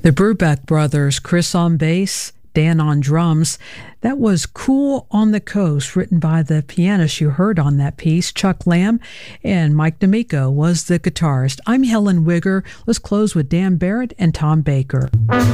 The Brubeck brothers, Chris on bass, Dan on drums. That was Cool on the Coast, written by the pianist you heard on that piece, Chuck Lamb, and Mike D'Amico was the guitarist. I'm Helen Wigger. Let's close with Dan Barrett and Tom Baker.